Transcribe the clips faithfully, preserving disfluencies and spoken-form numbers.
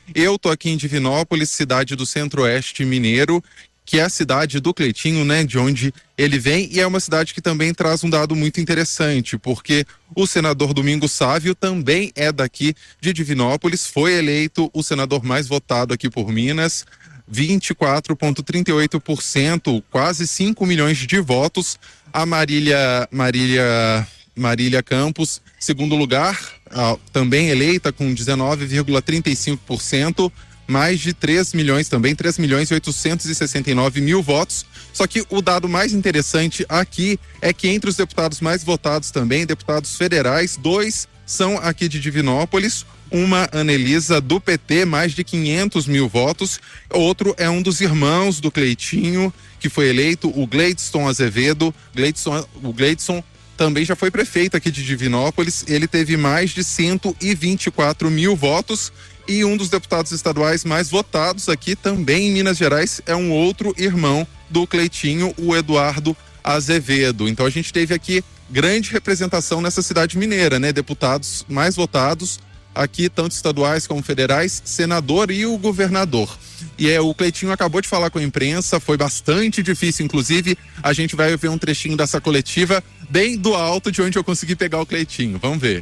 Eu tô aqui em Divinópolis, cidade do Centro-Oeste mineiro, que é a cidade do Cleitinho, né, de onde ele vem, e é uma cidade que também traz um dado muito interessante, porque o senador Domingos Sávio também é daqui de Divinópolis, foi eleito o senador mais votado aqui por Minas, vinte e quatro vírgula trinta e oito por cento, quase cinco milhões de votos. A Marília, Marília, Marília Campos, segundo lugar, ah, também eleita com dezenove vírgula trinta e cinco por cento, mais de três milhões também, três milhões e oitocentos e sessenta e nove mil votos. Só que o dado mais interessante aqui é que entre os deputados mais votados também, deputados federais, dois são aqui de Divinópolis, uma Anelisa do P T, mais de quinhentos mil votos, outro é um dos irmãos do Cleitinho, que foi eleito, o Gleidson Azevedo. Gleidson, o Gleidson também já foi prefeito aqui de Divinópolis, ele teve mais de cento e vinte e quatro mil votos. E um dos deputados estaduais mais votados aqui também em Minas Gerais é um outro irmão do Cleitinho, o Eduardo Azevedo. Então a gente teve aqui grande representação nessa cidade mineira, né? Deputados mais votados aqui, tanto estaduais como federais, senador e o governador. E é, o Cleitinho acabou de falar com a imprensa, foi bastante difícil, inclusive a gente vai ver um trechinho dessa coletiva bem do alto de onde eu consegui pegar o Cleitinho. Vamos ver.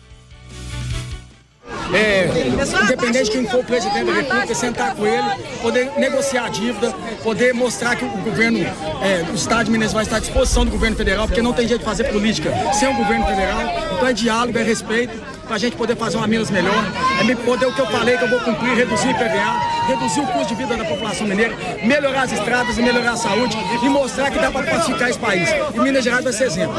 É, independente de quem for o presidente da República, sentar com ele, poder negociar a dívida, poder mostrar que o governo é, do Estado de Minas vai estar à disposição do governo federal, porque não tem jeito de fazer política sem o governo federal. Então é diálogo, é respeito, para a gente poder fazer uma Minas melhor, é poder o que eu falei que eu vou cumprir, reduzir o I P V A, reduzir o custo de vida da população mineira, melhorar as estradas e melhorar a saúde e mostrar que dá para pacificar esse país. E Minas Gerais vai ser exemplo.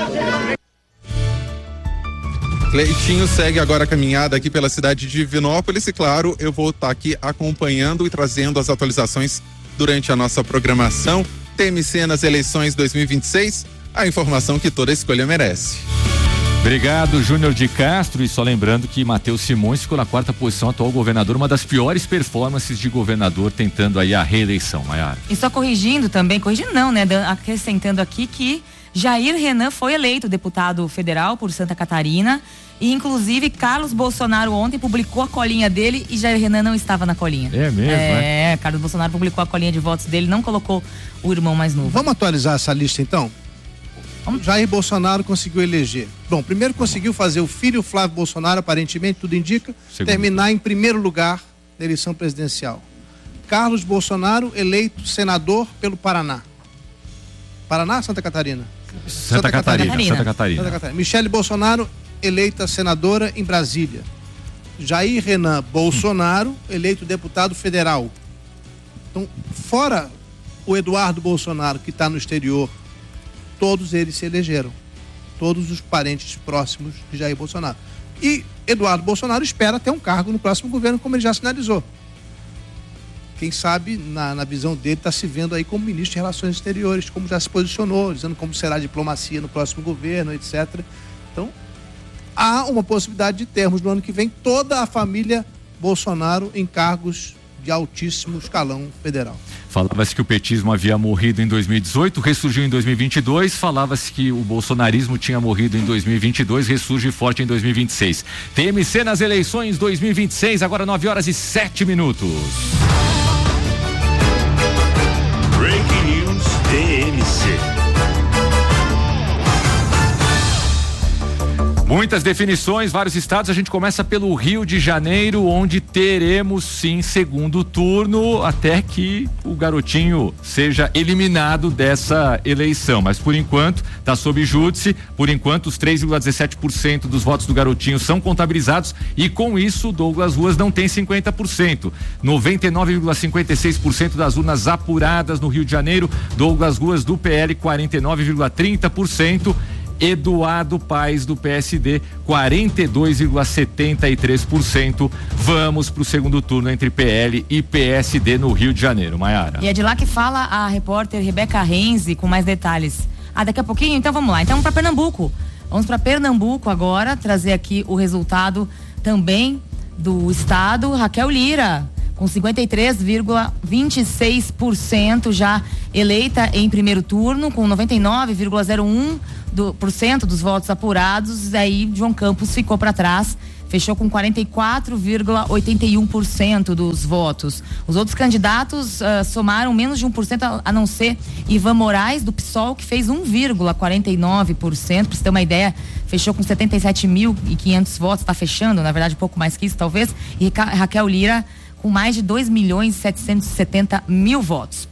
Cleitinho segue agora a caminhada aqui pela cidade de Divinópolis e, claro, eu vou estar aqui acompanhando e trazendo as atualizações durante a nossa programação. T M C nas eleições dois mil e vinte e seis, a informação que toda escolha merece. Obrigado, Júnior de Castro, e só lembrando que Matheus Simões ficou na quarta posição, atual governador, uma das piores performances de governador tentando aí a reeleição, Maiara. E só corrigindo também, corrigindo não, né, acrescentando aqui que Jair Renan foi eleito deputado federal por Santa Catarina e inclusive Carlos Bolsonaro ontem publicou a colinha dele e Jair Renan não estava na colinha. É mesmo, É, é? Carlos Bolsonaro publicou a colinha de votos dele, não colocou o irmão mais novo. Vamos atualizar essa lista então? Vamos. Jair Bolsonaro conseguiu eleger. Bom, primeiro conseguiu fazer o filho Flávio Bolsonaro, aparentemente tudo indica, Segundo. terminar em primeiro lugar na eleição presidencial. Carlos Bolsonaro eleito senador pelo Paraná. Paraná, Santa Catarina? Santa, Santa Catarina, Catarina. Santa Catarina. Santa Catarina. Michele Bolsonaro, eleita senadora em Brasília. Jair Renan Bolsonaro, eleito deputado federal. Então, fora o Eduardo Bolsonaro, que está no exterior, todos eles se elegeram. Todos os parentes próximos de Jair Bolsonaro. E Eduardo Bolsonaro espera ter um cargo no próximo governo, como ele já sinalizou. Quem sabe, na, na visão dele, está se vendo aí como ministro de Relações Exteriores, como já se posicionou, dizendo como será a diplomacia no próximo governo, etcétera. Então, há uma possibilidade de termos no ano que vem toda a família Bolsonaro em cargos de altíssimo escalão federal. Falava-se que o petismo havia morrido em dois mil e dezoito, ressurgiu em dois mil e vinte e dois, falava-se que o bolsonarismo tinha morrido em dois mil e vinte e dois, ressurge forte em dois mil e vinte e seis. T M C nas eleições dois mil e vinte e seis, agora nove horas e sete minutos. Breaking News T M C. Muitas definições, vários estados. A gente começa pelo Rio de Janeiro, onde teremos sim segundo turno até que o garotinho seja eliminado dessa eleição. Mas por enquanto está sob júdice. Por enquanto os três vírgula dezessete por cento dos votos do garotinho são contabilizados e com isso Douglas Ruas não tem cinquenta por cento. noventa e nove vírgula cinquenta e seis por cento das urnas apuradas no Rio de Janeiro. Douglas Ruas do P L quarenta e nove vírgula trinta por cento. Eduardo Paes do P S D, quarenta e dois vírgula setenta e três por cento. Vamos para o segundo turno entre P L e P S D no Rio de Janeiro, Maiara. E é de lá que fala a repórter Rebeca Renzi com mais detalhes. Ah, daqui a pouquinho? Então vamos lá. Então vamos para Pernambuco. Vamos para Pernambuco agora, trazer aqui o resultado também do estado. Raquel Lira, com cinquenta e três vírgula vinte e seis por cento já eleita em primeiro turno, com noventa e nove vírgula zero um por cento dos votos apurados. Aí João Campos ficou para trás, fechou com quarenta e quatro vírgula oitenta e um por cento dos votos. Os outros candidatos uh, somaram menos de um por cento, a, a não ser Ivan Moraes, do P SOL, que fez um vírgula quarenta e nove por cento. Para você ter uma ideia, fechou com setenta e sete mil e quinhentos votos, está fechando, na verdade, um pouco mais que isso, talvez. E Ra- Raquel Lira, com mais de dois milhões e setecentos e setenta mil votos.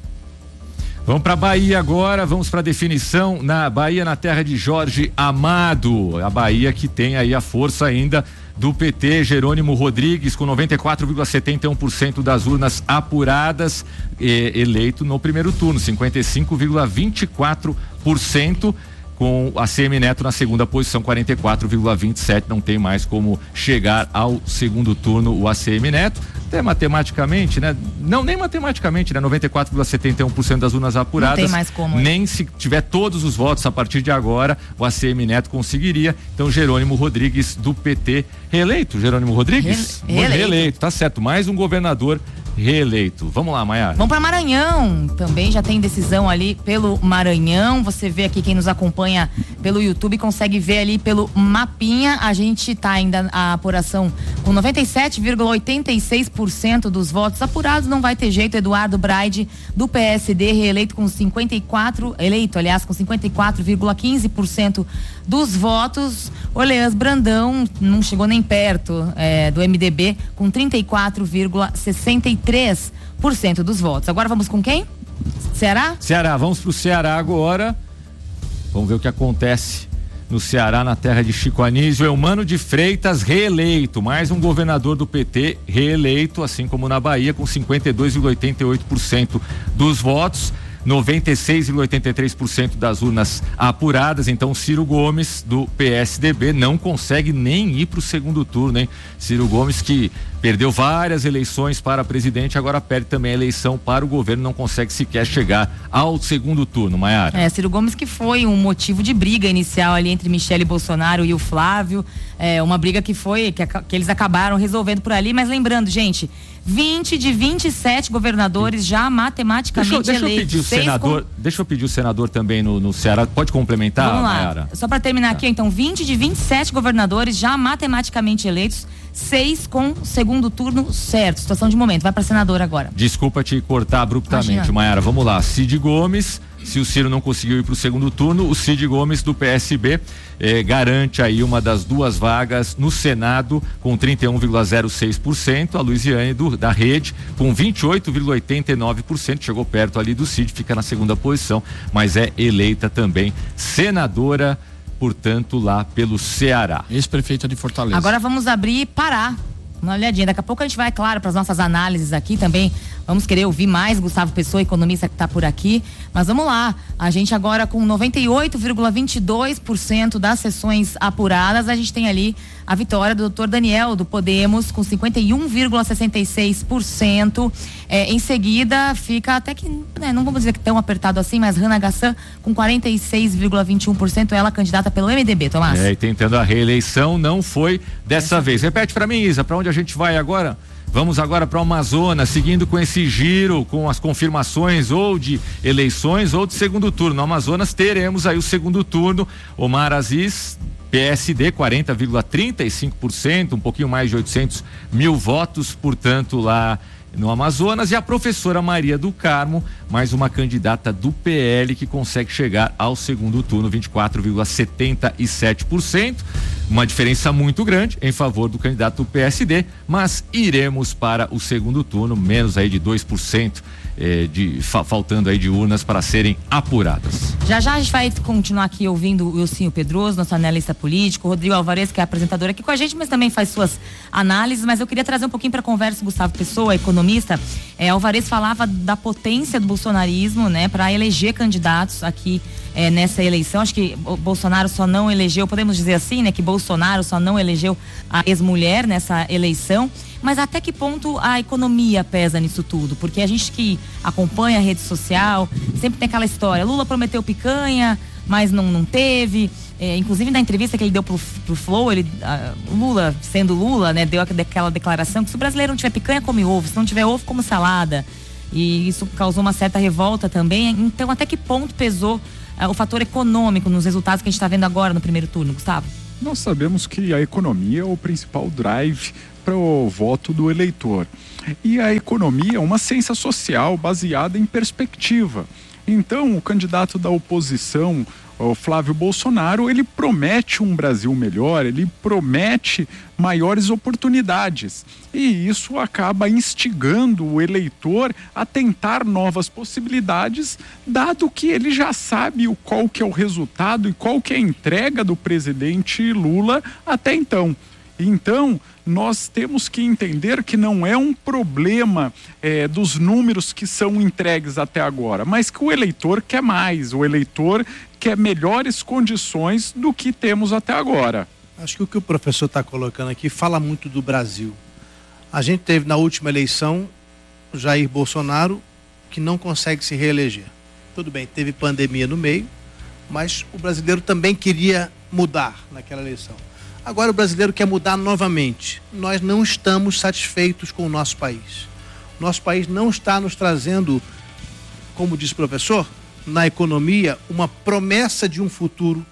Vamos para Bahia agora, vamos para a definição na Bahia, na terra de Jorge Amado. A Bahia que tem aí a força ainda do P T, Jerônimo Rodrigues, com noventa e quatro vírgula setenta e um por cento das urnas apuradas, eh, eleito no primeiro turno, cinquenta e cinco vírgula vinte e quatro por cento. Com a C M Neto na segunda posição, quarenta e quatro vírgula vinte e sete por cento. Não tem mais como chegar ao segundo turno o A C M Neto. Até matematicamente, né? Não, nem matematicamente, né? noventa e quatro vírgula setenta e um por cento das urnas apuradas. Não tem mais como. Né? Nem se tiver todos os votos a partir de agora, o A C M Neto conseguiria. Então, Jerônimo Rodrigues, do P T, reeleito. Jerônimo Rodrigues? Re- reeleito. reeleito. Tá certo. Mais um governador reeleito. Vamos lá, Maiara. Vamos para Maranhão, também já tem decisão ali pelo Maranhão. Você vê aqui, quem nos acompanha pelo YouTube consegue ver ali pelo mapinha. A gente tá ainda a apuração com noventa e sete vírgula oitenta e seis por cento dos votos apurados. Não vai ter jeito. Eduardo Braide, do P S D, reeleito com cinquenta e quatro, eleito, aliás, com cinquenta e quatro vírgula quinze por cento dos votos. Orleans Brandão não chegou nem perto é, do M D B, com trinta e quatro vírgula sessenta e três por cento dos votos. Agora vamos com quem? Ceará? Ceará, vamos pro Ceará agora. Vamos ver o que acontece no Ceará, na terra de Chico Anísio. Eumano de Freitas, reeleito. Mais um governador do P T reeleito, assim como na Bahia, com cinquenta e dois vírgula oitenta e oito por cento dos votos. noventa e seis vírgula oitenta e três por cento das urnas apuradas. Então, Ciro Gomes, do P S D B, não consegue nem ir para o segundo turno, hein? Ciro Gomes, que perdeu várias eleições para presidente, agora perde também a eleição para o governo, não consegue sequer chegar ao segundo turno, Maiara. É, Ciro Gomes, que foi um motivo de briga inicial ali entre Michele Bolsonaro e o Flávio, é, uma briga que foi, que, que eles acabaram resolvendo por ali, mas lembrando, gente, vinte de vinte e sete governadores já matematicamente deixa, deixa eleitos. Eu pedir o senador, com... Deixa eu pedir o senador também no, no Ceará, pode complementar, Vamos lá. Maiara? Só para terminar tá. aqui, então, vinte de vinte e sete governadores já matematicamente eleitos, seis com segundo turno certo. Situação de momento. Vai para senador agora. Desculpa te cortar abruptamente, Maiara. Vamos lá. Cid Gomes, se o Ciro não conseguiu ir para o segundo turno, o Cid Gomes, do P S B, eh, garante aí uma das duas vagas no Senado com trinta e um vírgula zero seis por cento. A Luiziane do, da Rede com vinte e oito vírgula oitenta e nove por cento. Chegou perto ali do Cid, fica na segunda posição, mas é eleita também senadora, portanto, lá pelo Ceará. Ex-prefeita de Fortaleza. Agora vamos abrir Pará. Uma olhadinha, daqui a pouco a gente vai, claro, para as nossas análises aqui também. Vamos querer ouvir mais Gustavo Pessoa, economista que está por aqui. Mas vamos lá, a gente agora com noventa e oito vírgula vinte e dois por cento das sessões apuradas, a gente tem ali a vitória do doutor Daniel, do Podemos, com cinquenta e um vírgula sessenta e seis por cento. É, em seguida, fica até que, né, não vamos dizer que tão apertado assim, mas Rana Gassan com quarenta e seis vírgula vinte e um por cento, ela candidata pelo M D B, Tomás. É, e tentando a reeleição, não foi dessa Essa. vez. Repete para mim, Isa, para onde a gente vai agora? Vamos agora para o Amazonas, seguindo com esse giro, com as confirmações ou de eleições ou de segundo turno. No Amazonas teremos aí o segundo turno. Omar Aziz, P S D, quarenta vírgula trinta e cinco por cento, um pouquinho mais de oitocentos mil votos, portanto, lá no Amazonas. E a professora Maria do Carmo, mais uma candidata do P L que consegue chegar ao segundo turno, vinte e quatro vírgula setenta e sete por cento. Uma diferença muito grande em favor do candidato do P S D, mas iremos para o segundo turno, menos aí de dois por cento eh, de, fa, faltando aí de urnas para serem apuradas. Já já a gente vai continuar aqui ouvindo o Wilsinho Pedroso, nosso analista político, o Rodrigo Alvarez, que é apresentador aqui com a gente, mas também faz suas análises, mas eu queria trazer um pouquinho para a conversa o Gustavo Pessoa, economista. É, Alvarez falava da potência do bolsonarismo, né, para eleger candidatos aqui é, nessa eleição. Acho que o Bolsonaro só não elegeu, podemos dizer assim, né, que Bolsonaro só não elegeu a ex-mulher nessa eleição. Mas até que ponto a economia pesa nisso tudo? Porque a gente que acompanha a rede social, sempre tem aquela história, Lula prometeu picanha, mas não, não teve. É, inclusive na entrevista que ele deu pro, pro Flow, ele, uh, Lula, sendo Lula, né, deu aquela declaração que se o brasileiro não tiver picanha, come ovo, se não tiver ovo, come salada. E isso causou uma certa revolta também. Então, até que ponto pesou uh, o fator econômico nos resultados que a gente está vendo agora no primeiro turno, Gustavo? Nós sabemos que a economia é o principal drive para o voto do eleitor. E a economia é uma ciência social baseada em perspectiva. Então, o candidato da oposição, o Flávio Bolsonaro, ele promete um Brasil melhor, ele promete maiores oportunidades. E isso acaba instigando o eleitor a tentar novas possibilidades, dado que ele já sabe o qual que é o resultado e qual que é a entrega do presidente Lula até então. Então, nós temos que entender que não é um problema é, dos números que são entregues até agora, mas que o eleitor quer mais, o eleitor quer melhores condições do que temos até agora. Acho que o que o professor está colocando aqui fala muito do Brasil. A gente teve na última eleição Jair Bolsonaro, que não consegue se reeleger. Tudo bem, teve pandemia no meio, mas o brasileiro também queria mudar naquela eleição. Agora o brasileiro quer mudar novamente. Nós não estamos satisfeitos com o nosso país. Nosso país não está nos trazendo, como diz o professor, na economia, uma promessa de um futuro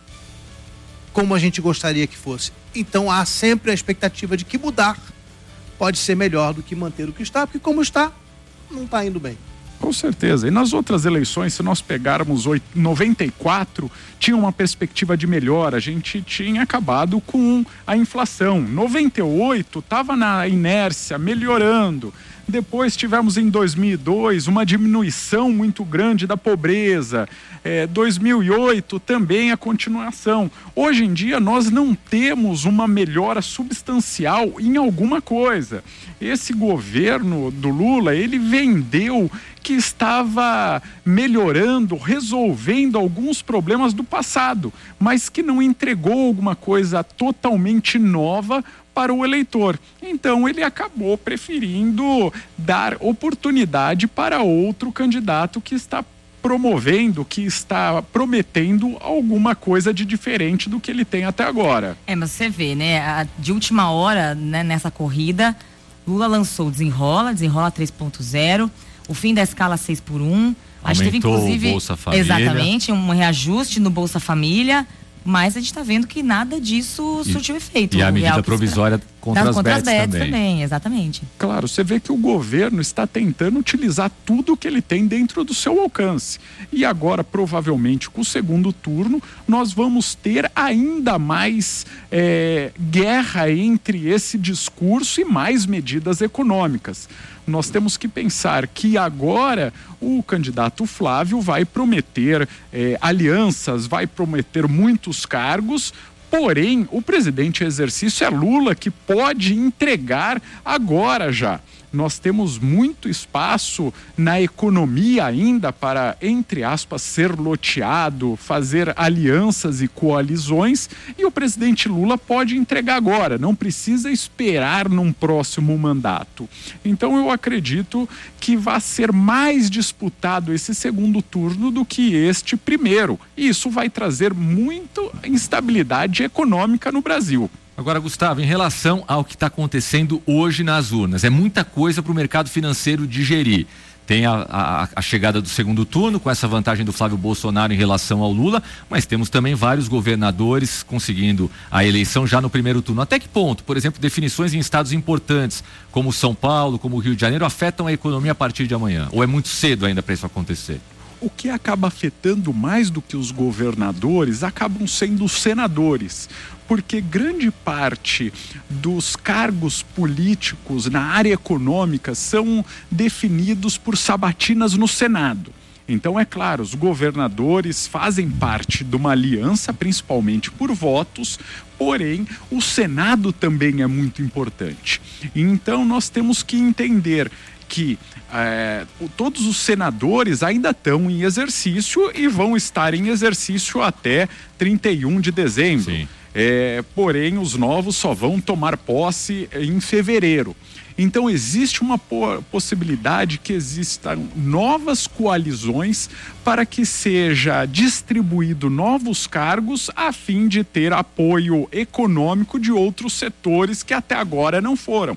como a gente gostaria que fosse. Então há sempre a expectativa de que mudar pode ser melhor do que manter o que está, porque como está, não está indo bem. Com certeza. E nas outras eleições, se nós pegarmos noventa e quatro, tinha uma perspectiva de melhora. A gente tinha acabado com a inflação. noventa e oito estava na inércia, melhorando. Depois tivemos em dois mil e dois uma diminuição muito grande da pobreza. É, dois mil e oito também a continuação. Hoje em dia nós não temos uma melhora substancial em alguma coisa. Esse governo do Lula, ele vendeu que estava melhorando, resolvendo alguns problemas do passado, mas que não entregou alguma coisa totalmente nova para o eleitor. Então ele acabou preferindo dar oportunidade para outro candidato que está promovendo, que está prometendo alguma coisa de diferente do que ele tem até agora. É, mas você vê, né, de última hora, né, nessa corrida, Lula lançou Desenrola, Desenrola três ponto zero, o fim da escala seis por um. A gente teve, inclusive, o Bolsa Família. Exatamente, um reajuste no Bolsa Família, mas a gente está vendo que nada disso e, surtiu efeito. E a medida provisória contra as contra bets as bets também. também, exatamente. Claro, você vê que o governo está tentando utilizar tudo que ele tem dentro do seu alcance. E agora, provavelmente, com o segundo turno, nós vamos ter ainda mais é, guerra entre esse discurso e mais medidas econômicas. Nós temos que pensar que agora o candidato Flávio vai prometer eh, alianças, vai prometer muitos cargos, porém o presidente em exercício é Lula, que pode entregar agora já. Nós temos muito espaço na economia ainda para, entre aspas, ser loteado, fazer alianças e coalizões, e o presidente Lula pode entregar agora, não precisa esperar num próximo mandato. Então eu acredito que vai ser mais disputado esse segundo turno do que este primeiro, e isso vai trazer muita instabilidade econômica no Brasil. Agora, Gustavo, em relação ao que está acontecendo hoje nas urnas, é muita coisa para o mercado financeiro digerir. Tem a, a, a chegada do segundo turno, com essa vantagem do Flávio Bolsonaro em relação ao Lula, mas temos também vários governadores conseguindo a eleição já no primeiro turno. Até que ponto, por exemplo, definições em estados importantes, como São Paulo, como o Rio de Janeiro, afetam a economia a partir de amanhã? Ou é muito cedo ainda para isso acontecer? O que acaba afetando mais do que os governadores acabam sendo os senadores, porque grande parte dos cargos políticos na área econômica são definidos por sabatinas no Senado. Então, é claro, os governadores fazem parte de uma aliança, principalmente por votos, porém, o Senado também é muito importante. Então, nós temos que entender que é, todos os senadores ainda estão em exercício e vão estar em exercício até trinta e um de dezembro. É, porém, os novos só vão tomar posse em fevereiro. Então existe uma possibilidade que existam novas coalizões para que seja distribuído novos cargos a fim de ter apoio econômico de outros setores que até agora não foram.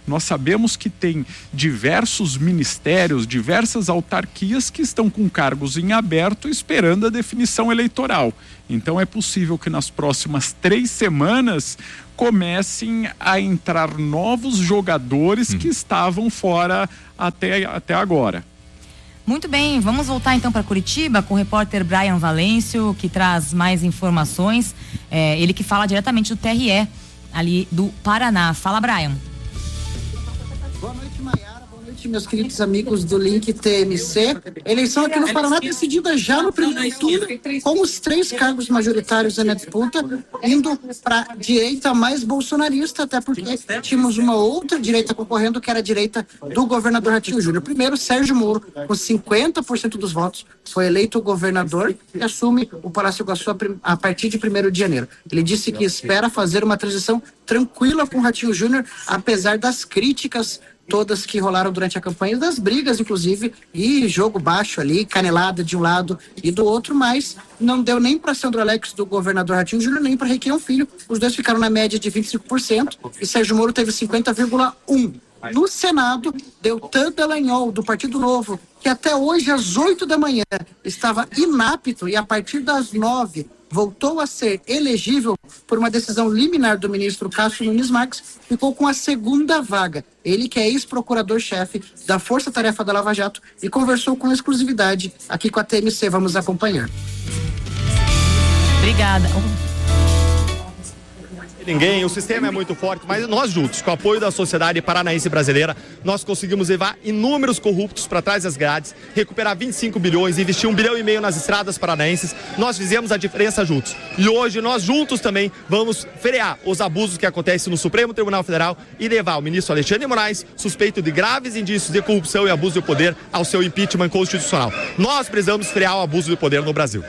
Nós sabemos que tem diversos ministérios, diversas autarquias que estão com cargos em aberto esperando a definição eleitoral. Então é possível que nas próximas três semanas comecem a entrar novos jogadores hum. que estavam fora até, até agora. Muito bem, vamos voltar então para Curitiba com o repórter Brian Valêncio, que traz mais informações. É, ele que fala diretamente do T R E ali do Paraná. Fala, Brian. Boa noite, Maiara. Boa noite, meus queridos amigos do Link T M C. Eleição aqui no Paraná decidida já no primeiro turno, com os três cargos majoritários na disputa, indo para a direita mais bolsonarista, até porque tínhamos uma outra direita concorrendo, que era a direita do governador Ratinho Júnior. Primeiro, Sérgio Moro, com cinquenta por cento dos votos, foi eleito governador e assume o Palácio Iguaçu a partir de primeiro de janeiro. Ele disse que espera fazer uma transição tranquila com o Ratinho Júnior, apesar das críticas todas que rolaram durante a campanha, das brigas, inclusive, e jogo baixo ali, canelada de um lado e do outro, mas não deu nem para Sandro Alex do governador Ratinho Júnior, nem para Requião Filho. Os dois ficaram na média de vinte e cinco por cento e Sérgio Moro teve cinquenta vírgula um por cento. No Senado, Deltan Dallagnol, do Partido Novo, que até hoje, às oito da manhã, estava inapto e a partir das nove voltou a ser elegível por uma decisão liminar do ministro Cássio Nunes Marques, ficou com a segunda vaga. Ele que é ex-procurador-chefe da Força Tarefa da Lava Jato e conversou com exclusividade aqui com a T M C. Vamos acompanhar. Obrigada. Ninguém, o sistema é muito forte, mas nós juntos, com o apoio da sociedade paranaense brasileira, nós conseguimos levar inúmeros corruptos para trás das grades, recuperar vinte e cinco bilhões, investir um bilhão e meio nas estradas paranaenses. Nós fizemos a diferença juntos. E hoje nós juntos também vamos frear os abusos que acontecem no Supremo Tribunal Federal e levar o ministro Alexandre de Moraes, suspeito de graves indícios de corrupção e abuso de poder, ao seu impeachment constitucional. Nós precisamos frear o abuso de poder no Brasil.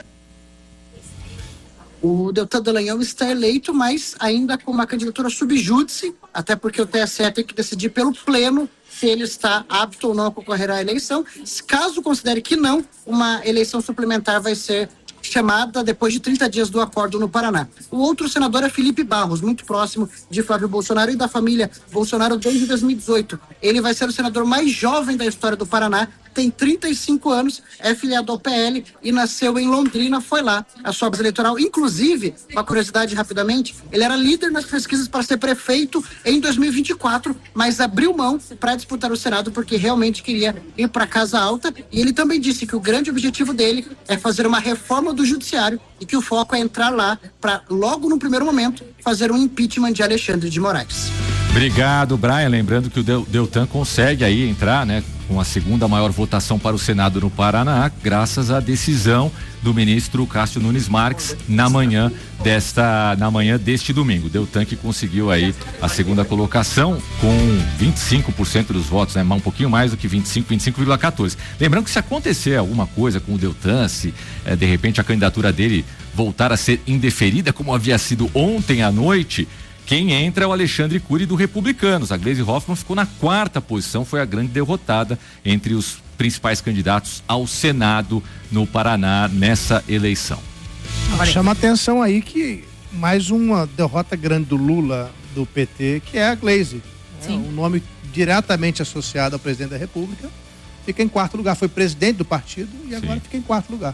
O Deltan Dallagnol está eleito, mas ainda com uma candidatura subjúdice, até porque o T S E tem que decidir pelo pleno se ele está apto ou não a concorrer à eleição. Caso considere que não, uma eleição suplementar vai ser chamada depois de trinta dias do acordo no Paraná. O outro senador é Felipe Barros, muito próximo de Flávio Bolsonaro e da família Bolsonaro desde dois mil e dezoito. Ele vai ser o senador mais jovem da história do Paraná, tem trinta e cinco anos, é filiado ao P L e nasceu em Londrina, foi lá a sua base eleitoral. Inclusive, uma curiosidade rapidamente, ele era líder nas pesquisas para ser prefeito em dois mil e vinte e quatro, mas abriu mão para disputar o Senado porque realmente queria ir para a Casa Alta, e ele também disse que o grande objetivo dele é fazer uma reforma do judiciário e que o foco é entrar lá para, logo no primeiro momento, fazer um impeachment de Alexandre de Moraes. Obrigado, Brian. Lembrando que o Deltan consegue aí entrar, né, com a segunda maior votação para o Senado no Paraná, graças à decisão do ministro Cássio Nunes Marques na manhã desta, na manhã deste domingo. Deltan que conseguiu aí a segunda colocação com vinte e cinco por cento dos votos, né, um pouquinho mais do que vinte e cinco, vinte e cinco vírgula quatorze. Lembrando que se acontecer alguma coisa com o Deltan, se é, de repente a candidatura dele voltar a ser indeferida, como havia sido ontem à noite, quem entra é o Alexandre Cury do Republicanos. A Gleisi Hoffmann ficou na quarta posição, foi a grande derrotada entre os principais candidatos ao Senado no Paraná nessa eleição. Chama atenção aí que mais uma derrota grande do Lula, do P T, que é a Gleisi. É um nome diretamente associado ao presidente da República. Fica em quarto lugar, foi presidente do partido e agora Sim. fica em quarto lugar.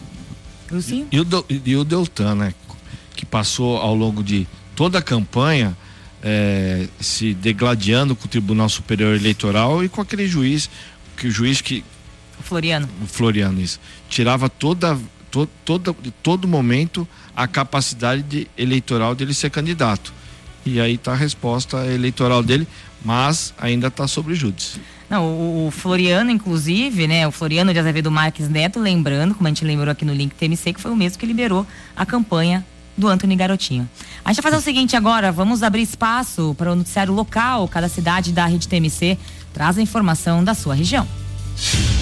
E, e, o, e o Deltan, né? Que passou ao longo de toda a campanha é, se degladiando com o Tribunal Superior Eleitoral e com aquele juiz, que o juiz que... O Floriano. O Floriano, isso. Tirava toda, to, toda, de todo momento a capacidade de, eleitoral dele ser candidato. E aí está a resposta eleitoral dele, mas ainda está sobre júdice. Não, o, o Floriano, inclusive, né? O Floriano de Azevedo Marques Neto, lembrando, como a gente lembrou aqui no Link T M C, que foi o mesmo que liberou a campanha do Antony Garotinho. A gente vai fazer o seguinte agora, vamos abrir espaço para o noticiário local. Cada cidade da Rede T M C traz a informação da sua região.